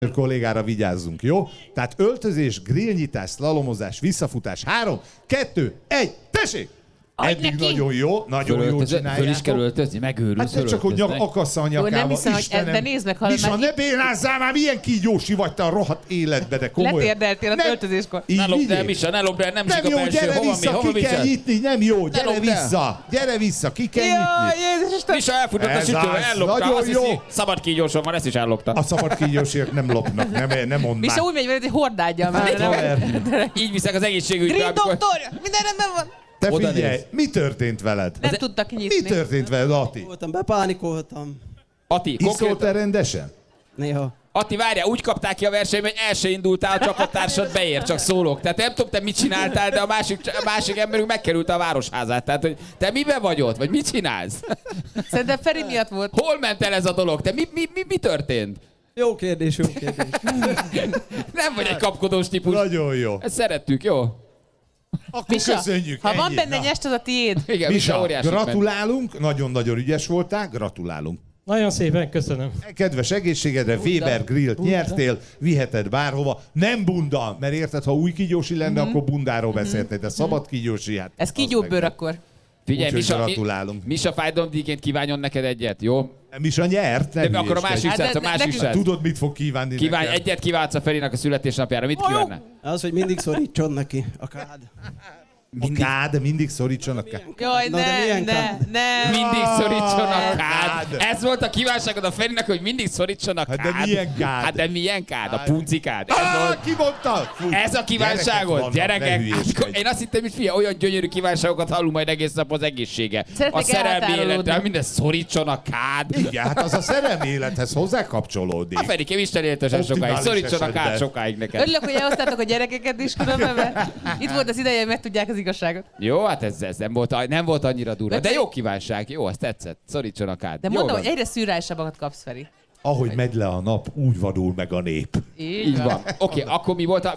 kollégára vigyázzunk, jó? Tehát öltözés, grillnyitás, szlalomozás, visszafutás. 3, 2, 1, tessék! Eddig nagyon jó, nagyon jó csináljátok. Föl is kell öltözni, megőrülsz. Hát csak hogy akassza a nyakába. Nem hiszem, Istenem, de nézd meg, Misa, ne bénázzál már, milyen kígyósi vagy te a rohadt életbe, de komolyan. Letérdeltél az öltözéskor. Ne lopd el, Misa, ne lopd el, nem jó, gyere vissza, ki kell nyitni, nem jó, gyere vissza, ki kell nyitni. Misa elfutott a sütővel, ellopta, azt hiszi, szabad kígyóson van, ezt is ellopta. A szabad kígyósért nem lopnak, nem mondd már. Misa úgy megy veled, hogy hordádja már. Így viszek az egészségügybe. Green doktor, minden rendben van. Te figyelj, mi történt veled? Nem tudtak kinyitni. Mi történt veled, Ati? Bepánikoltam. Ati, iszol te rendesen? Néha. Ati, várjál, úgy kapták ki a versenyben, hogy el se indultál, a csapattársad beér, csak szólok. Tehát nem tudom, te mit csináltál, de a másik emberünk megkerült a városházát. Tehát, hogy te miben vagy ott, vagy mit csinálsz? Szerintem Feri miatt volt. Hol ment el ez a dolog? Te mi történt? Jó kérdés. Nem vagy egy kapkodós típus. Nagyon jó. Ezt szerettük, jó? Akkor Misa, köszönjük. ha van benne nyest, az a tiéd. Igen, Misa, óriási gratulálunk, nagyon-nagyon ügyes voltál, gratulálunk. Nagyon szépen köszönöm. Kedves egészségedre, Weber Grillt nyertél, viheted bárhova. Nem bunda, mert érted, ha új kígyósi lenne, akkor bundáról beszéltél, de szabad kígyósi, hát... Ez kígyóbőr akkor. Figyelj, gratulálunk. Misa fájdalomdíjként kívánjon neked egyet, jó? Misa nyert, de akkor a másik Hát, szedsz, a másik szedsz. Tudod, mit fog kívánni Kívánj, nekem? egyet kívánsz a Ferinek a születésnapjára, mit kívánna? Az, hogy mindig szorítson neki a kád. Mindig szorítson a kád. Jaj, Na, de milyen kád? ne. Mindig szorítson a kád. Ez volt a kívánságod a Ferinek, hogy mindig szorítson a kád. Hát de milyen kád? Hát de milyen kád? A puncikád. Ki mondta? Ez a kívánságod, gyerekek. Én azt hittem, hogy fia, olyan gyönyörű kívánságokat hallunk majd egész nap az egészsége. Szeretnék a szerelmi elhatárolódni. életre, minden szorítson a kád. Igen, hát az a szerelmi élethez hozzá kapcsolódik. A Ferikém, Isten éltesen sokáig. Optimális Szorítson a kád esetben. sokáig neked. Örülök, hogy elhoztátok a gyerekeket is különben, mert itt volt az ideje, hogy megtudják az igazságot. Jó, hát ez nem volt annyira durva. De jó kívánság, jó, azt tetszett. Szorítson a kád. De Jó mondom, van. hogy egyre szürreálisabbakat kapsz, Feri. Ahogy megy le a nap, úgy vadul meg a nép. Így van. Oké, akkor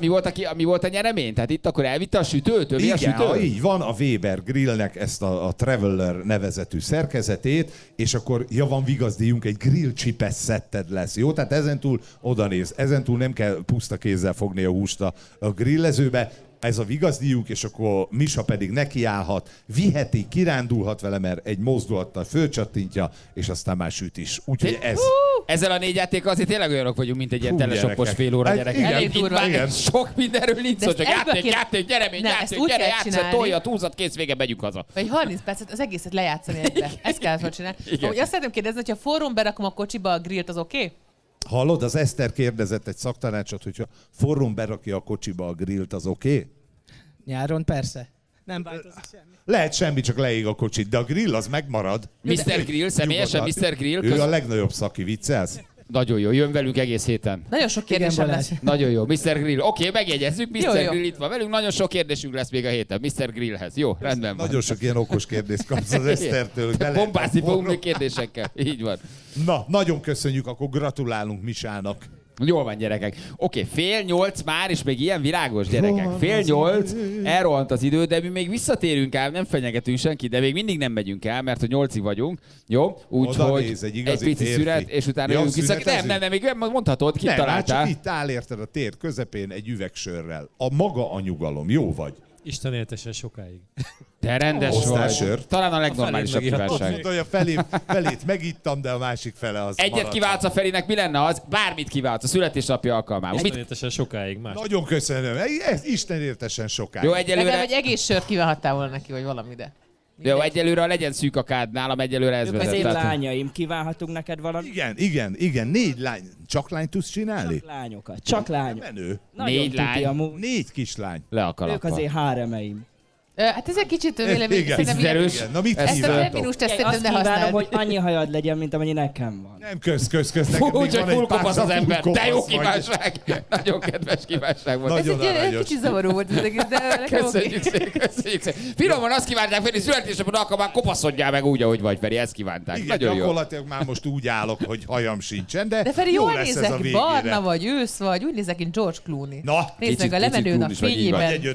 mi volt a nyeremény? Tehát itt akkor elvitte a sütőt? Övé a sütő? Így van, a Weber Grillnek ezt a Traveller nevezetű szerkezetét, és akkor van vigazdíjunk, egy grill csipes szetted lesz, jó? Tehát ezentúl odanéz, ezentúl nem kell puszta kézzel fogni a húst a grillezőbe, ez a vigazdíjunk, és akkor Misa pedig nekiállhat, viheti, kirándulhat vele, mert egy mozdulattal fölcsattintja, és aztán már süt is. Úgyhogy ez... Ezzel a 4 játékkal azért tényleg olyanok vagyunk, mint egy ilyen telesoppos gyerekek. fél óra, Hát gyerekek. igen, Elég durva. Itt igen. már sok mindenről nincs szó, csak játék, gyeremény, Nem, ezt úgy kell játszat, csinálni. tolja, túlzat, kész, vége, megyünk haza. Vagy 30 percet az egészet lejátszani egybe. Ezt kellett volna csinálni. Igen. Úgy azt szeretném kérdezni, hogyha forrón berakom a kocsiba a grillt, az oké? Hallod, az Eszter kérdezett egy szaktanácsot, hogyha forrón berakja a kocsiba a grillt, az oké? Nyáron persze. Nem változik semmi. Lehet semmi, csak leég a kocsit, de a grill az megmarad. Mr. Grill, személyesen Mr. Grill. Ő a legnagyobb szaki, viccelsz? Nagyon jó, jön velünk egész héten. Nagyon sok kérdésem lesz. Nagyon jó, Mr. Grill. Oké, megjegyezzük, Mr. Jó. Grill itt van velünk, nagyon sok kérdésünk lesz még a héten, Mr. Grillhez. Jó, rendben van. Nagyon sok ilyen okos kérdést kapsz az Esztertől. hogy bele- Bombázni fogunk még kérdésekkel. Így van. Na, nagyon köszönjük, akkor gratulálunk Misának. Jól van, gyerekek. Oké, 7:30 már, és még ilyen világos, gyerekek. 7:30, elrohant az idő, de mi még visszatérünk el, nem fenyegetünk senki, de még mindig nem megyünk el, mert hogy 8-ig vagyunk. Jó? Úgyhogy néz, egy egy igazi pici férfi. szünet, és utána Ja, jövünk vissza. szünetezünk? Nem, még mondhatod, Nem, már kitaláltál. csak itt áll érted a tér közepén egy üvegsörrel. A maga a nyugalom. Jó vagy. Isten éltesen sokáig. Te rendes Hoztál vagy. sört? Talán a legnormálisabb felét megírhatod. kívánság. Tudod, hogy a felét megittam, de a másik fele az Egyet maradt. kiváltsz a Ferinek, mi lenne az? Bármit kiváltsz a születésnapja alkalmából. Isten Mit? éltesen sokáig más. Nagyon köszönöm. Ez Isten értesen sokáig. Jó, Legalább egyelőre, egy egész sört kívánhattál volna neki, vagy valami, de. jó, egyelőre legyen szűk a kád, nálam egyelőre ez Ők az vezet. én Tehát- lányaim, kívánhatunk neked valami? Igen. 4 lány. Csak lány tudsz csinálni? Csak lányokat, csak lányok. Menő. Nagyon 4 tuti lány. amúgy. 4 kislány. Le a Ők kalappal. az én háremeim. Hát ez egy kicsit vélemény. Igen. Szerintem Picit erős. Igen. Na mit Ezt a kívántok? feminust ezt Azt szerintem ne kívánom, használd. hogy annyi hajad legyen, mint amennyi nekem van. Nem kösz. Neked Fú, még hogy van egy full kopasz pár az ember. full De jó kopasz vagy. kívánság. Nagyon kedves kívánság volt. Ez Nagyon egy aranyos. kicsit zavaró volt ez egész, de nekem oké. Köszönjük szépen. Finoman azt kívánták, Feri, születésnapod alkalmán kopaszodjál meg úgy, ahogy vagy, Feri, ezt kívánták. Igen, Nagyon jó. gyakorlatilag már most úgy állok, hogy hajam sincsen, de, De Feri, jó jól lesz ez a nézek, végére. barna vagy, ősz vagy, úgy nézek, mint George Clooney. Na, Nézd kicsit meg a lemenőn a cool is vagy, így vagy fényében. egy ötöst.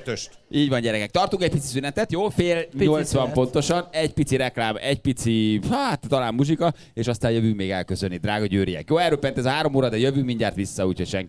Így van, gyerekek. Tartunk egy pici szünetet, jó? Fél Pici 80 szünet. pontosan, egy pici reklám, egy pici, hát talán muzsika, és aztán jövünk még elköszönni, drága győriek. Jó, elröppent ez a 3 óra, de jövünk mindjárt vissza, úgyhogy senki